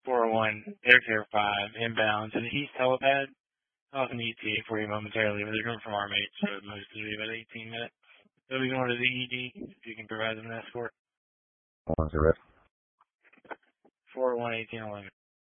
401 Aircare 5 inbound to the East Helipad. Off an ETA for you momentarily, but they're going from RM8, so it moves to be about 18 minutes. They'll be going to the ED, if you can provide them an escort. 10. 401 1811.